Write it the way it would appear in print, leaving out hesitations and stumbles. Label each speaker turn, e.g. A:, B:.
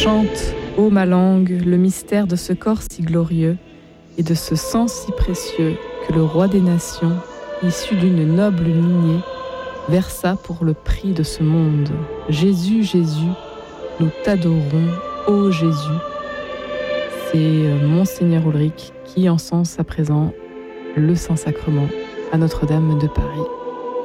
A: Chante, ô ma langue, le mystère de ce corps si glorieux et de ce sang si précieux que le roi des nations, issu d'une noble lignée, versa pour le prix de ce monde. Jésus, Jésus, nous t'adorons, ô Jésus. C'est Monseigneur Ulrich qui encense à présent le Saint-Sacrement à Notre-Dame de Paris.